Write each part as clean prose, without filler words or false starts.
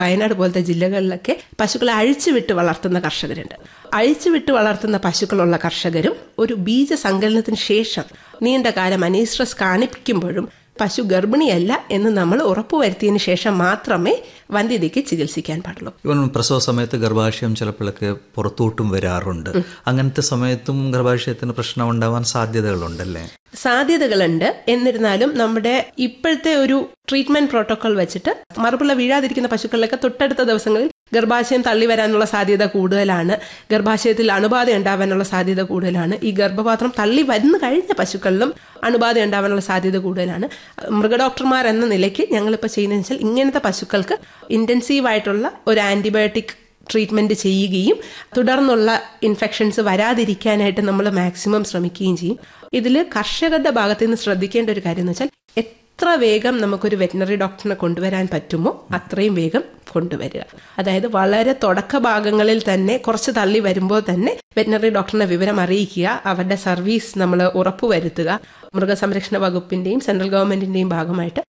വയനാട് പോലത്തെ ജില്ലകളിലൊക്കെ പശുക്കളെ അഴിച്ചുവിട്ട് വളർത്തുന്ന കർഷകരുണ്ട്. അഴിച്ചുവിട്ട് വളർത്തുന്ന പശുക്കളുള്ള കർഷകരും ഒരു ബീജസങ്കലനത്തിന് ശേഷം നീണ്ട കാലം അനീസ്ട്രസ് കാണിക്കുമ്പോഴും പശു ഗർഭിണിയല്ല എന്ന് നമ്മൾ ഉറപ്പുവരുത്തിയതിനു ശേഷം മാത്രമേ വന്ധ്യതയ്ക്ക് ചികിത്സിക്കാൻ പാടുള്ളൂ. ഇവൻ പ്രസവ സമയത്ത് ഗർഭാശയം ചിലപ്പോഴൊക്കെ പുറത്തോട്ടും വരാറുണ്ട്. അങ്ങനത്തെ സമയത്തും ഗർഭാശയത്തിന് പ്രശ്നം ഉണ്ടാവാൻ സാധ്യതകളുണ്ടല്ലേ? സാധ്യതകളുണ്ട്. എന്നിരുന്നാലും നമ്മുടെ ഇപ്പോഴത്തെ ഒരു ട്രീറ്റ്മെന്റ് പ്രോട്ടോകോൾ വെച്ചിട്ട് മറുപിള്ള വീഴാതിരിക്കുന്ന പശുക്കളിലൊക്കെ തൊട്ടടുത്ത ദിവസങ്ങളിൽ ഗർഭാശയം തള്ളി വരാനുള്ള സാധ്യത കൂടുതലാണ്. ഗർഭാശയത്തിൽ അണുബാധ ഉണ്ടാവാനുള്ള സാധ്യത കൂടുതലാണ്. ഈ ഗർഭപാത്രം തള്ളി വന്നു കഴിഞ്ഞ പശുക്കളിലും അണുബാധ ഉണ്ടാവാനുള്ള സാധ്യത കൂടുതലാണ്. മൃഗഡോക്ടർമാർ എന്ന നിലയ്ക്ക് ഞങ്ങളിപ്പോൾ ചെയ്യുന്നതെന്ന് വെച്ചാൽ ഇങ്ങനത്തെ പശുക്കൾക്ക് ഇൻറ്റൻസീവായിട്ടുള്ള ഒരു ആൻറ്റിബയോട്ടിക് ട്രീറ്റ്മെൻറ്റ് ചെയ്യുകയും തുടർന്നുള്ള ഇൻഫെക്ഷൻസ് വരാതിരിക്കാനായിട്ട് നമ്മൾ മാക്സിമം ശ്രമിക്കുകയും ചെയ്യും. ഇതിൽ കർഷകരുടെ ഭാഗത്തു നിന്ന് ശ്രദ്ധിക്കേണ്ട ഒരു കാര്യം എന്ന് വെച്ചാൽ എത്ര വേഗം നമുക്കൊരു വെറ്റിനറി ഡോക്ടറിനെ കൊണ്ടുവരാൻ പറ്റുമോ അത്രയും വേഗം കൊണ്ടുവരിക. അതായത് വളരെ തുടക്ക ഭാഗങ്ങളിൽ തന്നെ കുറച്ച് തള്ളി വരുമ്പോൾ തന്നെ വെറ്റിനറി ഡോക്ടറിനെ വിവരം അറിയിക്കുക. അവരുടെ സർവീസ് നമ്മൾ ഉറപ്പുവരുത്തുക. മൃഗസംരക്ഷണ വകുപ്പിന്റെയും സെൻട്രൽ ഗവൺമെന്റിന്റെയും ഭാഗമായിട്ട്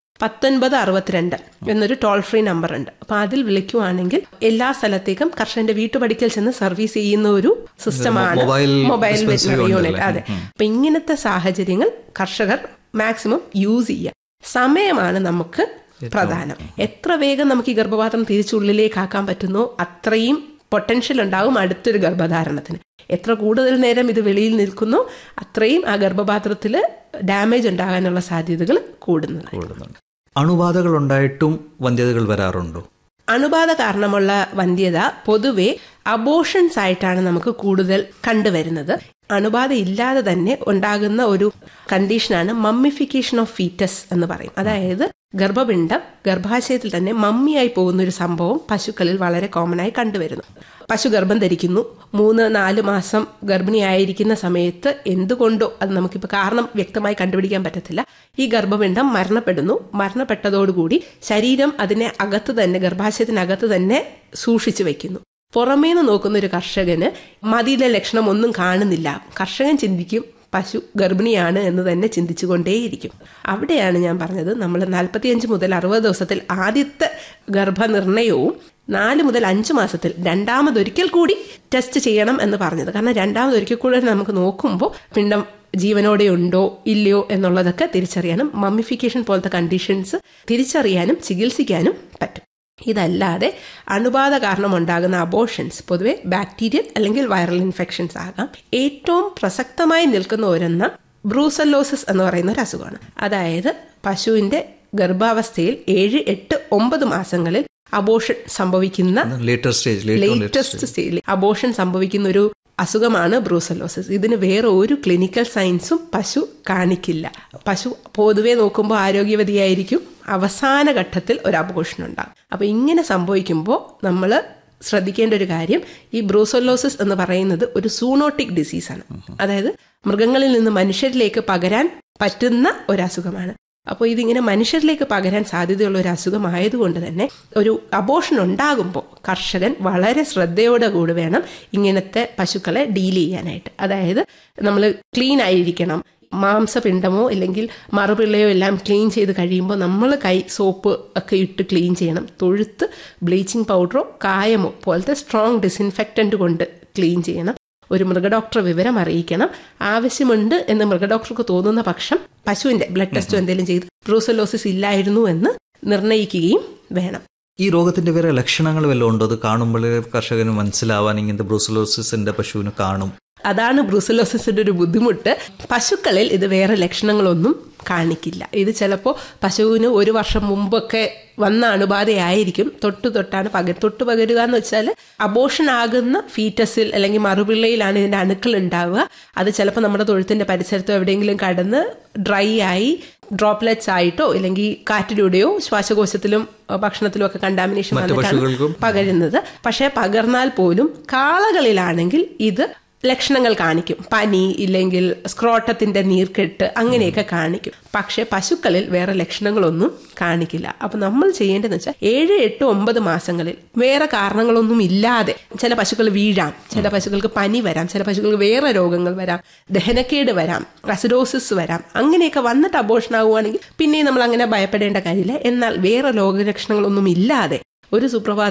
1962 എന്നൊരു ടോൾ ഫ്രീ നമ്പർ ഉണ്ട്. അപ്പൊ അതിൽ വിളിക്കുവാണെങ്കിൽ എല്ലാ സ്ഥലത്തേക്കും കർഷകന്റെ വീട്ടുപടിക്കൽ ചെന്ന് സർവീസ് ചെയ്യുന്ന ഒരു സിസ്റ്റമാണ് മൊബൈൽ വെറ്റിനറി യൂണിറ്റ്. അതെ. അപ്പൊ ഇങ്ങനത്തെ സാഹചര്യങ്ങൾ കർഷകർ മാക്സിമം യൂസ് ചെയ്യുക. സമയമാണ് നമുക്ക് പ്രധാനം. എത്ര വേഗം നമുക്ക് ഈ ഗർഭപാത്രം തിരിച്ചുള്ളിലേക്ക് ആക്കാൻ പറ്റുന്നോ അത്രയും പൊട്ടൻഷ്യൽ ഉണ്ടാകും അടുത്തൊരു ഗർഭധാരണത്തിന്. എത്ര കൂടുതൽ നേരം ഇത് വെളിയിൽ നിൽക്കുന്നോ അത്രയും ആ ഗർഭപാത്രത്തിൽ ഡാമേജ് ഉണ്ടാകാനുള്ള സാധ്യതകൾ കൂടുന്നുണ്ട്. അണുബാധകൾ ഉണ്ടായിട്ടും വന്ധ്യതകൾ വരാറുണ്ടോ? അണുബാധ കാരണമുള്ള വന്ധ്യത പൊതുവെ അബോഷൻസ് ആയിട്ടാണ് നമുക്ക് കൂടുതൽ കണ്ടുവരുന്നത്. അണുബാധ ഇല്ലാതെ തന്നെ ഉണ്ടാകുന്ന ഒരു കണ്ടീഷനാണ് മമ്മിഫിക്കേഷൻ ഓഫ് ഫീറ്റസ് എന്ന് പറയും. അതായത് ഗർഭപിണ്ഡം ഗർഭാശയത്തിൽ തന്നെ മമ്മിയായി പോകുന്ന ഒരു സംഭവം പശുക്കളിൽ വളരെ കോമൺ ആയി കണ്ടുവരുന്നു. പശു ഗർഭം ധരിക്കുന്നു, 3-4 മാസം ഗർഭിണിയായിരിക്കുന്ന സമയത്ത് എന്തുകൊണ്ടോ അത് നമുക്കിപ്പോൾ കാരണം വ്യക്തമായി കണ്ടുപിടിക്കാൻ പറ്റത്തില്ല, ഈ ഗർഭപിണ്ഡം മരണപ്പെടുന്നു. മരണപ്പെട്ടതോടുകൂടി ശരീരം അതിനെ അകത്ത് തന്നെ ഗർഭാശയത്തിനകത്ത് തന്നെ സൂക്ഷിച്ചു വെക്കുന്നു. പുറമേന്ന് നോക്കുന്ന ഒരു കർഷകന് മതിയിലെ ലക്ഷണം ഒന്നും കാണുന്നില്ല. കർഷകൻ ചിന്തിക്കും പശു ഗർഭിണിയാണ് എന്ന് തന്നെ ചിന്തിച്ചുകൊണ്ടേയിരിക്കും. അവിടെയാണ് ഞാൻ പറഞ്ഞത് നമ്മൾ 45 മുതൽ 60 ദിവസത്തിൽ ആദ്യത്തെ ഗർഭനിർണയവും 4 മുതൽ 5 മാസത്തിൽ രണ്ടാമതൊരിക്കൽ കൂടി ടെസ്റ്റ് ചെയ്യണം എന്ന് പറഞ്ഞത്. കാരണം രണ്ടാമതൊരിക്കൽ കൂടി നമുക്ക് നോക്കുമ്പോൾ പിണ്ഡം ജീവനോടെ ഉണ്ടോ ഇല്ലയോ എന്നുള്ളതൊക്കെ തിരിച്ചറിയാനും മമ്മിഫിക്കേഷൻ പോലത്തെ കണ്ടീഷൻസ് തിരിച്ചറിയാനും ചികിത്സിക്കാനും പറ്റും. ഇതല്ലാതെ അണുബാധ കാരണം ഉണ്ടാകുന്ന അബോഷൻസ് പൊതുവെ ബാക്ടീരിയൽ അല്ലെങ്കിൽ വൈറൽ ഇൻഫെക്ഷൻസ് ആകാം. ഏറ്റവും പ്രസക്തമായി നിൽക്കുന്ന ഒരെണ്ണം ബ്രൂസല്ലോസിസ് എന്ന് പറയുന്ന ഒരു അസുഖമാണ്. അതായത് പശുവിന്റെ ഗർഭാവസ്ഥയിൽ 7, 8, 9 മാസങ്ങളിൽ അബോഷൻ സംഭവിക്കുന്ന ലേറ്റസ്റ്റ് സ്റ്റേജിൽ അബോഷൻ സംഭവിക്കുന്ന ഒരു അസുഖമാണ് ബ്രൂസല്ലോസിസ്. ഇതിന് വേറെ ഒരു ക്ലിനിക്കൽ സയൻസും പശു കാണിക്കില്ല. പശു പൊതുവെ നോക്കുമ്പോൾ ആരോഗ്യവതിയായിരിക്കും. അവസാന ഘട്ടത്തിൽ ഒരു അബോഷൻ ഉണ്ടാകും. അപ്പൊ ഇങ്ങനെ സംഭവിക്കുമ്പോൾ നമ്മൾ ശ്രദ്ധിക്കേണ്ട ഒരു കാര്യം, ഈ ബ്രൂസല്ലോസിസ് എന്ന് പറയുന്നത് ഒരു സൂണോട്ടിക് ഡിസീസാണ്. അതായത് മൃഗങ്ങളിൽ നിന്ന് മനുഷ്യരിലേക്ക് പകരാൻ പറ്റുന്ന ഒരു അസുഖമാണ്. അപ്പോൾ ഇതിങ്ങനെ മനുഷ്യരിലേക്ക് പകരാൻ സാധ്യതയുള്ള ഒരു അസുഖമായതുകൊണ്ട് തന്നെ ഒരു അബോഷൻ ഉണ്ടാകുമ്പോൾ കർഷകൻ വളരെ ശ്രദ്ധയോടെ കൂടി വേണം ഇങ്ങനത്തെ പശുക്കളെ ഡീൽ ചെയ്യാനായിട്ട്. അതായത് നമ്മൾ ക്ലീൻ ആയിരിക്കണം. മാംസപിണ്ഡമോ അല്ലെങ്കിൽ മറുപിള്ളയോ എല്ലാം ക്ലീൻ ചെയ്ത് കഴിയുമ്പോൾ നമ്മൾ കൈ സോപ്പ് ഒക്കെ ഇട്ട് ക്ലീൻ ചെയ്യണം. തൊഴുത്ത് ബ്ലീച്ചിങ് പൗഡറോ കായമോ പോലത്തെ സ്ട്രോങ് ഡിസിൻഫെക്റ്റന്റ് കൊണ്ട് ക്ലീൻ ചെയ്യണം. ഒരു മൃഗഡോക്ടറെ വിവരം അറിയിക്കണം. ആവശ്യമുണ്ട് എന്ന് മൃഗഡോക്ടർക്ക് തോന്നുന്ന പക്ഷം പശുവിന്റെ ബ്ലഡ് ടെസ്റ്റോ എന്തെങ്കിലും ചെയ്ത് ബ്രൂസല്ലോസിസ് ഇല്ലായിരുന്നു എന്ന് നിർണ്ണയിക്കുകയും വേണം. ഈ രോഗത്തിന്റെ വേറെ ലക്ഷണങ്ങൾ വല്ലതും ഉണ്ടോ? അത് കാണുമ്പോൾ കർഷകന് മനസ്സിലാവാൻ ഇങ്ങനത്തെ ബ്രൂസല്ലോസിന്റെ പശുവിന് കാണും. അതാണ് ബ്രൂസല്ലോസിന്റെ ഒരു ബുദ്ധിമുട്ട്. പശുക്കളിൽ ഇത് വേറെ ലക്ഷണങ്ങളൊന്നും കാണിക്കില്ല. ഇത് ചിലപ്പോൾ പശുവിന് 1 വർഷം മുമ്പൊക്കെ വന്ന അണുബാധയായിരിക്കും. തൊട്ട് പകരുക എന്ന് വെച്ചാൽ അബോഷൻ ആകുന്ന ഫീറ്റസിൽ അല്ലെങ്കിൽ മറുപിള്ളയിലാണ് ഇതിന്റെ അണുക്കൾ ഉണ്ടാവുക. അത് ചിലപ്പോൾ നമ്മുടെ തൊഴുത്തിന്റെ പരിസരത്തോ എവിടെയെങ്കിലും കടന്ന് ഡ്രൈ ആയി ഡ്രോപ്ലെറ്റ്സ് ആയിട്ടോ അല്ലെങ്കിൽ കാറ്റിലൂടെയോ ശ്വാസകോശത്തിലും ഭക്ഷണത്തിലും ഒക്കെ കണ്ടാമിനേഷൻ വന്നിട്ടാണ് പകരുന്നത്. പക്ഷേ പകർന്നാൽ പോലും കാളകളിലാണെങ്കിൽ ഇത് ലക്ഷണങ്ങൾ കാണിക്കും. പനി ഇല്ലെങ്കിൽ സ്ക്രോട്ടത്തിന്റെ നീർക്കെട്ട് അങ്ങനെയൊക്കെ കാണിക്കും. പക്ഷെ പശുക്കളിൽ വേറെ ലക്ഷണങ്ങളൊന്നും കാണിക്കില്ല. അപ്പൊ നമ്മൾ ചെയ്യേണ്ടതെന്ന് വെച്ചാൽ 7, 8, 9 മാസങ്ങളിൽ വേറെ കാരണങ്ങളൊന്നും ഇല്ലാതെ ചില പശുക്കൾ വീഴാം, ചില പശുക്കൾക്ക് പനി വരാം, ചില പശുക്കൾക്ക് വേറെ രോഗങ്ങൾ വരാം, ദഹനക്കേട് വരാം, അസിഡോസിസ് വരാം. അങ്ങനെയൊക്കെ വന്നിട്ട് അബോഷൻ ആവുകയാണെങ്കിൽ പിന്നെയും നമ്മൾ അങ്ങനെ ഭയപ്പെടേണ്ട കാര്യമില്ല. എന്നാൽ വേറെ രോഗലക്ഷണങ്ങളൊന്നും ഇല്ലാതെ ഒരു സുപ്രഭാതത്തിൽ